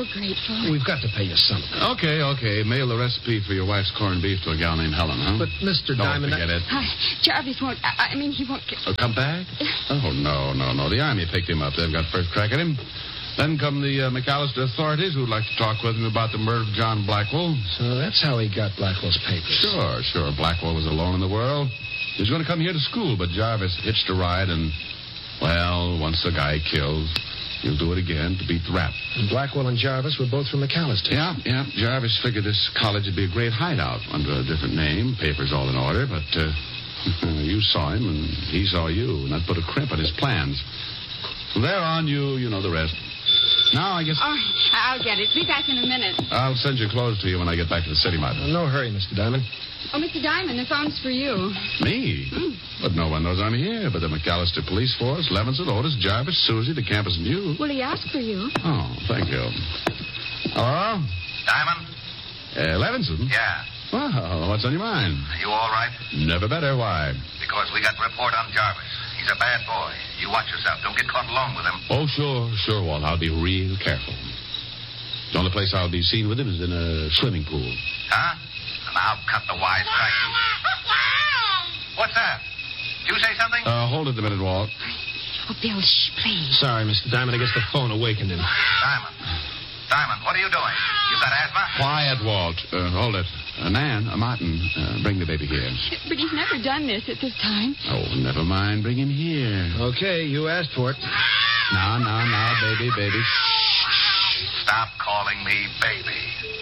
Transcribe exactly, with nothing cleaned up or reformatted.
so grateful. We've got to pay you something. Okay, okay. Mail the recipe for your wife's corned beef to a gal named Helen, huh? But, Mister Don't Diamond... forget I... it. Uh, Jarvis won't... I, I mean, he won't... Get... Oh, come back? Oh, no, no, no. The Army picked him up. They've got first crack at him. Then come the uh, McAllister authorities who'd like to talk with him about the murder of John Blackwell. So that's how he got Blackwell's papers. Sure, sure. Blackwell was alone in the world. He was going to come here to school, but Jarvis hitched a ride and, well, once a guy kills, he'll do it again to beat the rap. And Blackwell and Jarvis were both from McAllister. Yeah, yeah. Jarvis figured this college would be a great hideout under a different name, papers all in order, but uh, you saw him and he saw you, and that put a crimp in his plans. From there on, you you know the rest. Now, I guess... All right, I'll get it. Be back in a minute. I'll send your clothes to you when I get back to the city, Martha. No hurry, Mister Diamond. Oh, Mister Diamond, the phone's for you. Me? Mm. But no one knows I'm here but the McAllister police force, Levinson, Otis, Jarvis, Susie, the campus, and you. Well, he asked for you. Oh, thank you. Hello? Diamond? Uh, Levinson? Yeah. Well, what's on your mind? Are you all right? Never better. Why? Because we got a report on Jarvis. He's a bad boy. You watch yourself. Don't get caught alone with him. Oh, sure, sure, Walt. I'll be real careful. The only place I'll be seen with him is in a swimming pool. Huh? And I'll cut the wisecrack. What's that? Did you say something? Uh, hold it a minute, Walt. Oh, Bill, shh, please. Sorry, Mister Diamond. I guess the phone awakened him. Diamond. Diamond, what are you doing? You got asthma? Quiet, Walt. Uh, hold it. Uh, Nan, uh, Martin, uh, bring the baby here. But he's never done this at this time. Oh, never mind. Bring him here. Okay, you asked for it. Now, now, now, baby, baby. Stop calling me baby.